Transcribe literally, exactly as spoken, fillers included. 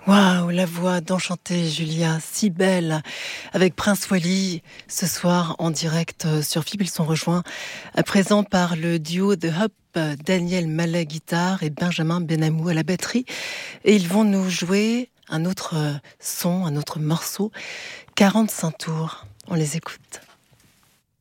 Waouh, la voix d'Enchantée Julia, si belle, avec Prince Wally, ce soir en direct sur F I B. Ils sont rejoints à présent par le duo de Hop, Daniel Mallet guitare et Benjamin Benamou à la batterie. Et ils vont nous jouer un autre son, un autre morceau, quarante-cinq tours. On les écoute.